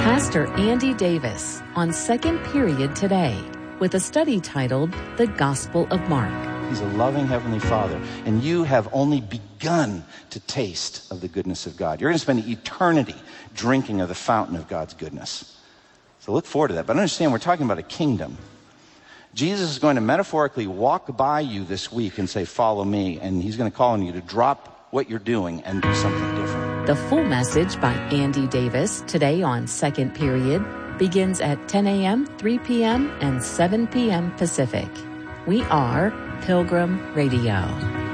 Pastor Andy Davis on Second Period today with a study titled The Gospel of Mark. He's a loving Heavenly Father, and you have only begun to taste of the goodness of God. You're going to spend eternity drinking of the fountain of God's goodness. So look forward to that. But understand, we're talking about a kingdom. Jesus is going to metaphorically walk by you this week and say, follow me, and he's going to call on you to drop what you're doing and do something different. The full message by Andy Davis today on Second Period begins at 10 a.m., 3 p.m., and 7 p.m. Pacific. We are Pilgrim Radio.